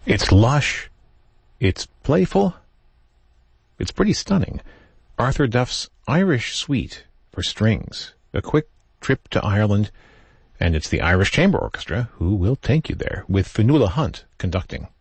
It's lush. It's playful. It's pretty stunning. Arthur Duff's Irish Suite for strings. A quick trip to Ireland, and it's the Irish Chamber Orchestra who will take you there, with Fionnuala Hunt conducting.